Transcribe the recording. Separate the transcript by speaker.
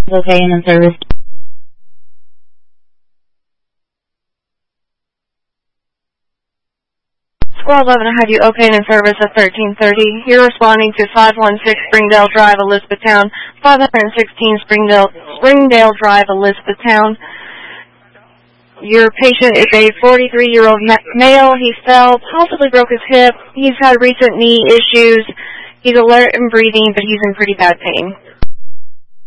Speaker 1: Okay, and in service.
Speaker 2: Squad 11, I had you okay and in service at 1330. You're responding to 516 Springdale Drive, Elizabethtown, 516 Springdale Drive, Elizabethtown. Your patient is a 43-year-old male. He fell, possibly broke his hip. He's had recent knee issues. He's alert and breathing, but he's in pretty bad pain.